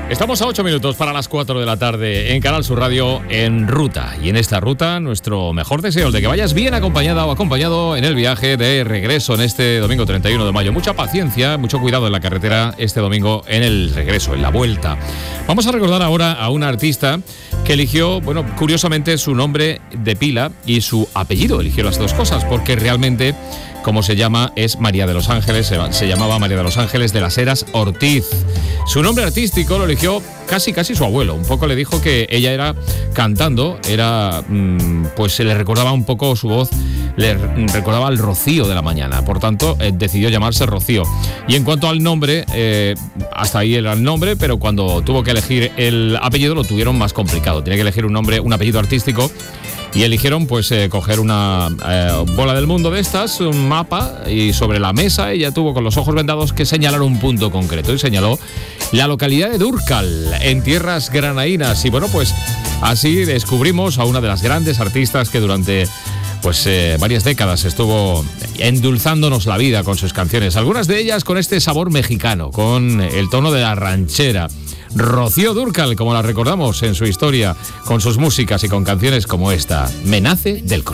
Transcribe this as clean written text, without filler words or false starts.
Estamos a 8 minutos para las 4 de la tarde en Canal Sur Radio en ruta. Y en esta ruta, nuestro mejor deseo es de que vayas bien acompañada o acompañado en el viaje de regreso en este domingo 31 de mayo. Mucha paciencia, mucho cuidado en la carretera este domingo en el regreso, en la vuelta. Vamos a recordar ahora a una artista que eligió, bueno, curiosamente su nombre de pila y su apellido. Eligió las dos cosas porque realmente, como se llama, es María de los Ángeles, se llamaba María de los Ángeles de las Heras Ortiz. Su nombre artístico lo eligió casi su abuelo. Un poco le dijo que ella era cantando, pues se le recordaba un poco su voz, le recordaba al Rocío de la mañana. Por tanto, decidió llamarse Rocío. Y en cuanto al nombre, hasta ahí era el nombre, pero cuando tuvo que elegir el apellido lo tuvieron más complicado. Tenía que elegir un apellido artístico. Y eligieron pues coger una bola del mundo de estas, un mapa, y sobre la mesa ella tuvo con los ojos vendados que señalar un punto concreto y señaló la localidad de Dúrcal, en tierras granaínas. Y bueno, pues así descubrimos a una de las grandes artistas que durante varias décadas estuvo endulzándonos la vida con sus canciones, algunas de ellas con este sabor mexicano, con el tono de la ranchera. Rocío Dúrcal, como la recordamos en su historia, con sus músicas y con canciones como esta, Me nace del corazón.